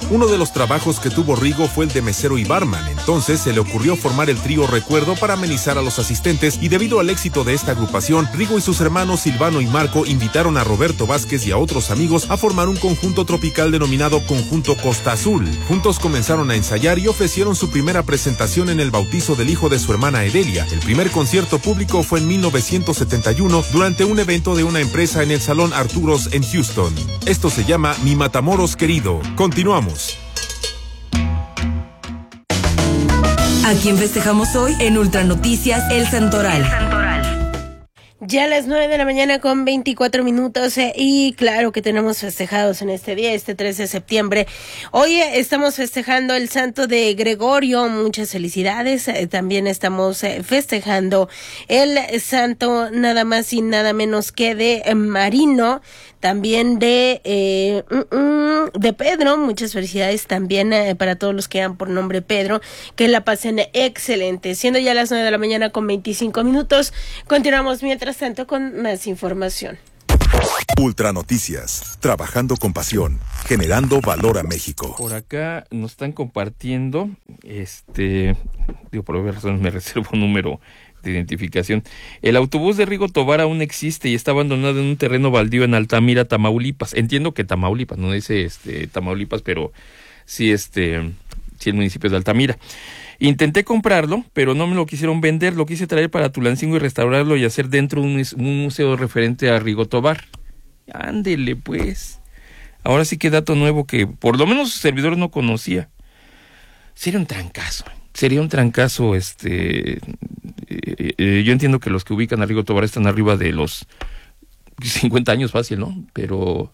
Uno de los trabajos que tuvo Rigo fue el de mesero y barman. Entonces se le ocurrió formar el trío Recuerdo para amenizar a los asistentes, y debido al éxito de esta agrupación, Rigo y sus hermanos Silvano y Marco invitaron a Roberto Vázquez y a otros amigos a formar un conjunto tropical denominado Conjunto Costa Azul. Juntos comenzaron a ensayar y ofrecieron su primera presentación en el bautizo del hijo de su hermana Edelia. El primer concierto público fue en 1971 durante un evento de una empresa en el Salón Arturos en Houston. Esto se llama Mi Matamoros Querido. Continuamos. ¿A quién festejamos hoy? En Ultra Noticias, El Santoral. Ya a las 9 de la mañana con 24 minutos y claro que tenemos festejados en este día, este 13 de septiembre. Hoy estamos festejando el santo de Gregorio, muchas felicidades. También estamos festejando el santo nada más y nada menos que de Marino, también de Pedro, muchas felicidades también para todos los que dan por nombre Pedro, que la pasen excelente. Siendo ya las 9 de la mañana con 25 minutos, continuamos mientras tanto con más información. Ultra Noticias, trabajando con pasión, generando valor a México. Por acá nos están compartiendo, por obvias razones me reservo un número de identificación. El autobús de Rigo Tobar aún existe y está abandonado en un terreno baldío en Altamira, Tamaulipas. Entiendo que Tamaulipas, no dice Tamaulipas, pero sí el municipio de Altamira. Intenté comprarlo, pero no me lo quisieron vender, lo quise traer para Tulancingo y restaurarlo y hacer dentro un museo referente a Rigo Tobar. Ándele pues. Ahora sí que dato nuevo que por lo menos su servidor no conocía. Sería un trancazo. Yo entiendo que los que ubican a Rigo Tobar están arriba de los 50 años fácil, ¿no? Pero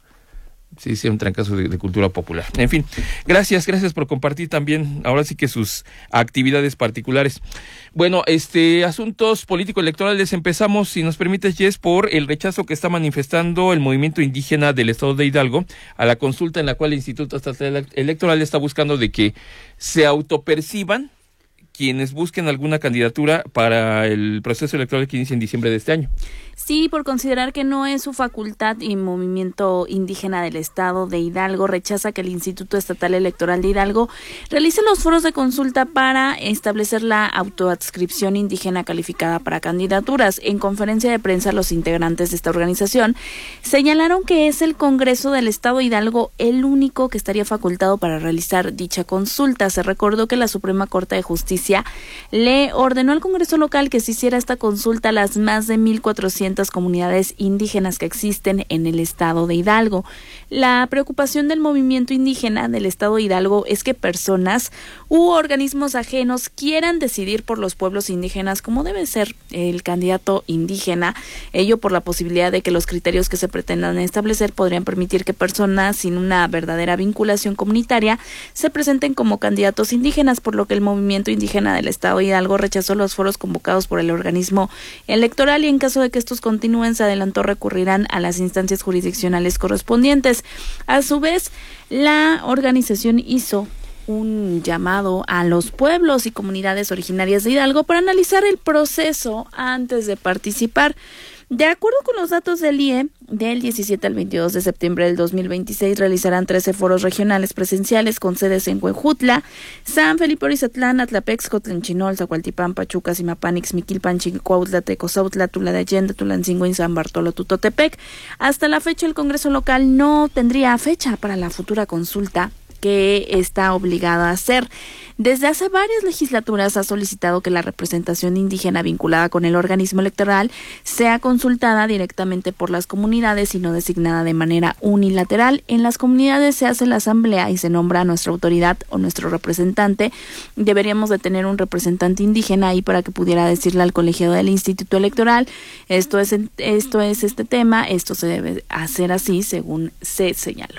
sí, un trancazo de cultura popular. En fin, gracias por compartir también, ahora sí que sus actividades particulares. Bueno, asuntos político-electorales, empezamos, si nos permites, Jess, por el rechazo que está manifestando el movimiento indígena del estado de Hidalgo a la consulta en la cual el Instituto Estatal Electoral está buscando de que se autoperciban quienes busquen alguna candidatura para el proceso electoral que inicia en diciembre de este año. Sí, por considerar que no es su facultad, y Movimiento Indígena del Estado de Hidalgo rechaza que el Instituto Estatal Electoral de Hidalgo realice los foros de consulta para establecer la autoadscripción indígena calificada para candidaturas. En conferencia de prensa, los integrantes de esta organización señalaron que es el Congreso del Estado de Hidalgo el único que estaría facultado para realizar dicha consulta. Se recordó que la Suprema Corte de Justicia le ordenó al Congreso local que se hiciera esta consulta a las más de 1,400 comunidades indígenas que existen en el estado de Hidalgo. La preocupación del movimiento indígena del estado de Hidalgo es que personas u organismos ajenos quieran decidir por los pueblos indígenas como debe ser el candidato indígena, ello por la posibilidad de que los criterios que se pretendan establecer podrían permitir que personas sin una verdadera vinculación comunitaria se presenten como candidatos indígenas, por lo que el movimiento indígena del estado de Hidalgo rechazó los foros convocados por el organismo electoral y en caso de que estos continúen, se adelantó, recurrirán a las instancias jurisdiccionales correspondientes. A su vez, la organización hizo un llamado a los pueblos y comunidades originarias de Hidalgo para analizar el proceso antes de participar. De acuerdo con los datos del IE, del 17 al 22 de septiembre del 2026 realizarán 13 foros regionales presenciales con sedes en Huejutla, San Felipe Orizatlán, Atlapexco, Tlenchinol, Zacualtipán, Pachuca, Zimapán, Ixmiquilpan, Chiquicuautla, Tecozautla, Tula de Allende, Tulancingo y San Bartolo Tutotepec. Hasta la fecha, el Congreso local no tendría fecha para la futura consulta que está obligada a hacer. Desde hace varias legislaturas ha solicitado que la representación indígena vinculada con el organismo electoral sea consultada directamente por las comunidades y no designada de manera unilateral. En las comunidades se hace la asamblea y se nombra a nuestra autoridad o nuestro representante. Deberíamos de tener un representante indígena ahí para que pudiera decirle al colegiado del Instituto Electoral, esto es este tema, esto se debe hacer así según se señaló.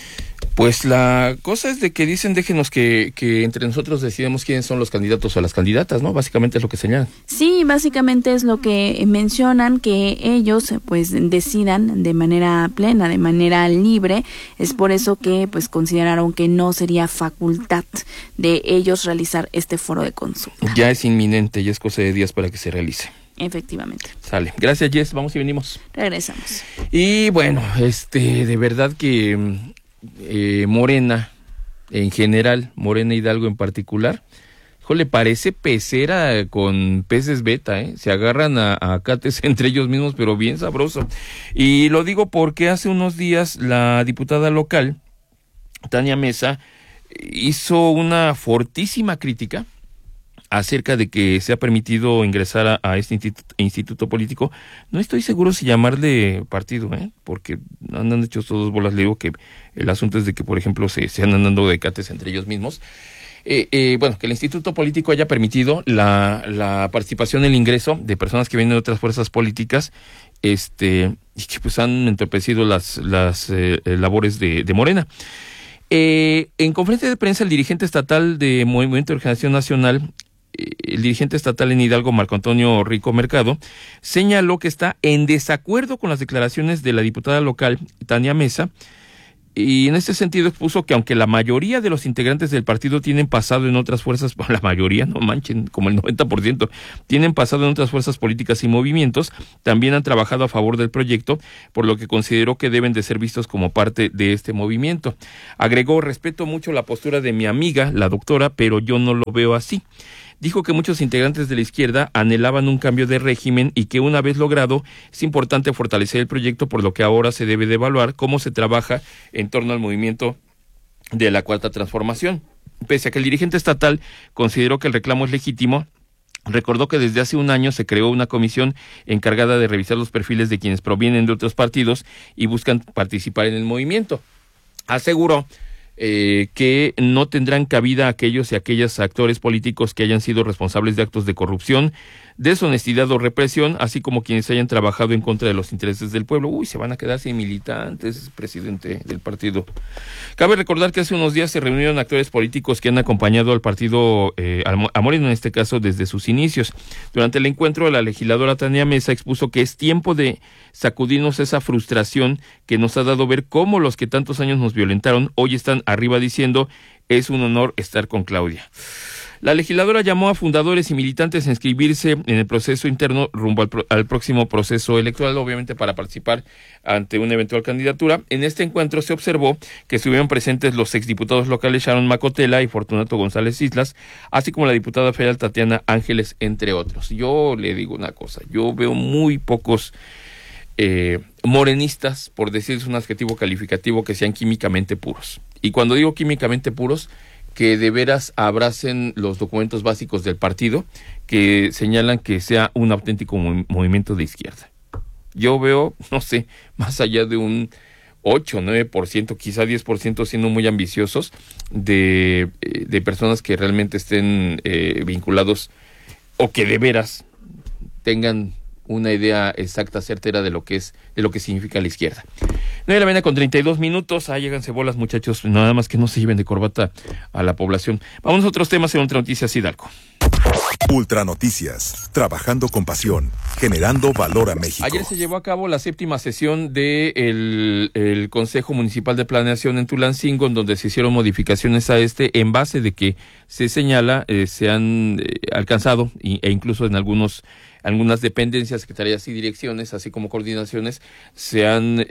Pues la cosa es de que dicen, déjenos que entre nosotros decidamos quiénes son los candidatos o las candidatas, ¿no? Básicamente es lo que señalan. Sí, básicamente es lo que mencionan, que ellos pues decidan de manera plena, de manera libre. Es por eso que pues consideraron que no sería facultad de ellos realizar este foro de consulta. Ya es inminente, ya es cosa de días para que se realice. Efectivamente. Sale. Gracias, Jess. Vamos y venimos. Regresamos. Y bueno, de verdad que Morena en general, Morena Hidalgo en particular, le parece pecera con peces beta, ¿eh? Se agarran a cates entre ellos mismos, pero bien sabroso. Y lo digo porque hace unos días la diputada local, Tania Mesa, hizo una fortísima crítica acerca de que se ha permitido ingresar a este instituto político. No estoy seguro si llamarle partido, porque andan hechos todos bolas. Le digo que el asunto es de que, por ejemplo, se andan dando de cates entre ellos mismos. Que el instituto político haya permitido la participación, el ingreso de personas que vienen de otras fuerzas políticas, y que pues han entorpecido las labores de Morena. En conferencia de prensa, el dirigente estatal de Movimiento de Regeneración Nacional, el dirigente estatal en Hidalgo, Marco Antonio Rico Mercado, señaló que está en desacuerdo con las declaraciones de la diputada local, Tania Mesa, y en este sentido expuso que aunque la mayoría de los integrantes del partido tienen pasado en otras fuerzas, la mayoría, no manchen, como el 90%, tienen pasado en otras fuerzas políticas y movimientos, también han trabajado a favor del proyecto, por lo que consideró que deben de ser vistos como parte de este movimiento. Agregó: respeto mucho la postura de mi amiga, la doctora, pero yo no lo veo así. Dijo que muchos integrantes de la izquierda anhelaban un cambio de régimen y que una vez logrado es importante fortalecer el proyecto, por lo que ahora se debe de evaluar cómo se trabaja en torno al movimiento de la Cuarta Transformación. Pese a que el dirigente estatal consideró que el reclamo es legítimo, recordó que desde hace un año se creó una comisión encargada de revisar los perfiles de quienes provienen de otros partidos y buscan participar en el movimiento. Aseguró que no tendrán cabida aquellos y aquellas actores políticos que hayan sido responsables de actos de corrupción, deshonestidad o represión, así como quienes hayan trabajado en contra de los intereses del pueblo. Se van a quedar sin militantes, presidente del partido. Cabe recordar que hace unos días se reunieron actores políticos que han acompañado al partido, a Morena en este caso, desde sus inicios. Durante el encuentro, la legisladora Tania Mesa expuso que es tiempo de sacudirnos esa frustración que nos ha dado ver cómo los que tantos años nos violentaron hoy están arriba diciendo: es un honor estar con Claudia. La legisladora llamó a fundadores y militantes a inscribirse en el proceso interno rumbo al próximo proceso electoral, obviamente para participar ante una eventual candidatura. En este encuentro se observó que estuvieron presentes los exdiputados locales Sharon Macotela y Fortunato González Islas, así como la diputada federal Tatiana Ángeles, entre otros. Yo le digo una cosa, yo veo muy pocos morenistas, por decirles un adjetivo calificativo, que sean químicamente puros. Y cuando digo químicamente puros, que de veras abracen los documentos básicos del partido, que señalan que sea un auténtico movimiento de izquierda. Yo veo, no sé, más allá de un 8, 9%, quizá 10%, siendo muy ambiciosos, de personas que realmente estén vinculados o que de veras tengan una idea exacta, certera de lo que significa la izquierda. 9:32 a lléganse bolas, muchachos, nada más que no se lleven de corbata a la población. Vamos a otros temas en Ultra Noticias Hidalgo. Ultra Noticias, trabajando con pasión, generando valor a México. Ayer se llevó a cabo la 7ª sesión del el Consejo Municipal de Planeación en Tulancingo, en donde se hicieron modificaciones a en base de que se señala se han alcanzado e incluso en algunas dependencias, secretarías y direcciones, así como coordinaciones, se han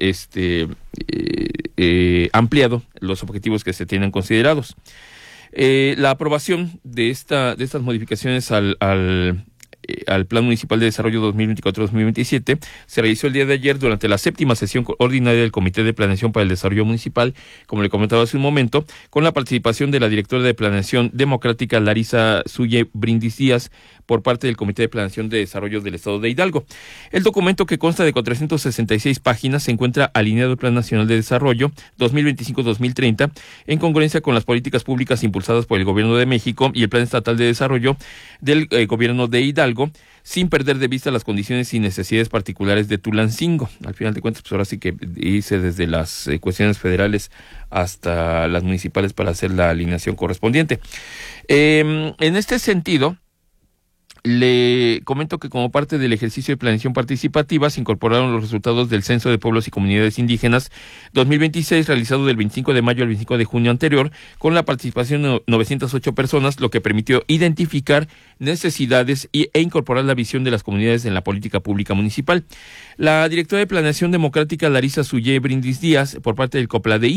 ampliado los objetivos que se tienen considerados. La aprobación de estas modificaciones al Plan Municipal de Desarrollo 2024-2027 se realizó el día de ayer durante la 7ª sesión ordinaria del Comité de Planeación para el Desarrollo Municipal, como le comentaba hace un momento, con la participación de la directora de Planeación Democrática, Larisa Suye Brindis Díaz, por parte del Comité de Planeación de Desarrollo del Estado de Hidalgo. El documento, que consta de 466 páginas, se encuentra alineado al Plan Nacional de Desarrollo 2025-2030, en congruencia con las políticas públicas impulsadas por el Gobierno de México y el Plan Estatal de Desarrollo del Gobierno de Hidalgo, sin perder de vista las condiciones y necesidades particulares de Tulancingo. Al final de cuentas, pues ahora sí que hice desde las cuestiones federales hasta las municipales para hacer la alineación correspondiente. En este sentido, le comento que como parte del ejercicio de planeación participativa se incorporaron los resultados del Censo de Pueblos y Comunidades Indígenas 2026, realizado del 25 de mayo al 25 de junio anterior, con la participación de 908 personas, lo que permitió identificar necesidades e incorporar la visión de las comunidades en la política pública municipal. La directora de Planeación Democrática, Larisa Suye Brindis Díaz, por parte del COPLADEI,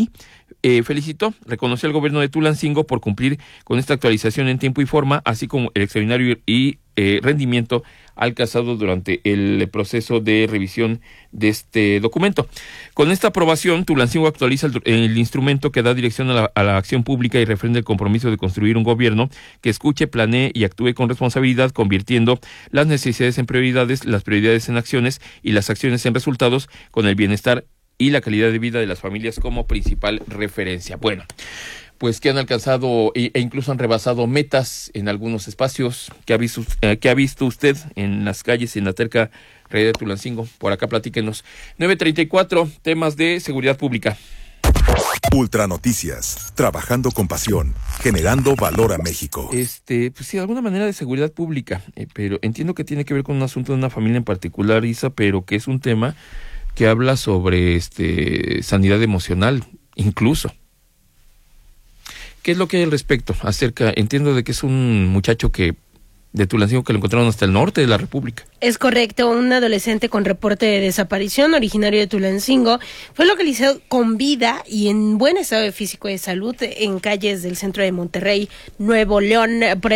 reconoció al gobierno de Tulancingo por cumplir con esta actualización en tiempo y forma, así como el extraordinario y rendimiento alcanzado durante el proceso de revisión de este documento. Con esta aprobación, Tulancingo actualiza el instrumento que da dirección a la acción pública y refrenda el compromiso de construir un gobierno que escuche, planee y actúe con responsabilidad, convirtiendo las necesidades en prioridades, las prioridades en acciones y las acciones en resultados, con el bienestar y la calidad de vida de las familias como principal referencia. Bueno, pues que han alcanzado e incluso han rebasado metas en algunos espacios. ¿Qué ha visto usted en las calles, en la terca realidad de Tulancingo? Por acá platíquenos. 9:34, temas de seguridad pública. Ultranoticias, trabajando con pasión, generando valor a México. Pues sí, de alguna manera de seguridad pública, pero entiendo que tiene que ver con un asunto de una familia en particular, Isa, pero que es un tema que habla sobre sanidad emocional, incluso. ¿Qué es lo que hay al respecto? Entiendo de que es un muchacho de Tulancingo que lo encontraron hasta el norte de la República. Es correcto, un adolescente con reporte de desaparición originario de Tulancingo fue localizado con vida y en buen estado físico y de salud en calles del centro de Monterrey, Nuevo León.